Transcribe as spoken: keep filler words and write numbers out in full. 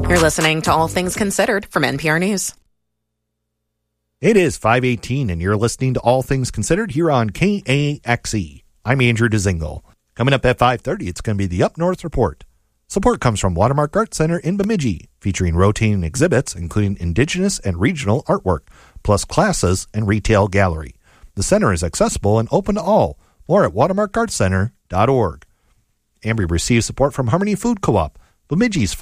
You're listening to All Things Considered from N P R News. It is five eighteen, and you're listening to All Things Considered here on K A X E. I'm Andrew DeZingle. Coming up at five thirty, it's going to be the Up North Report. Support comes from Watermark Art Center in Bemidji, featuring rotating exhibits, including indigenous and regional artwork, plus classes and retail gallery. The center is accessible and open to all. More at watermark art center dot org. Ambry receives support from Harmony Food Co-op, Bemidji's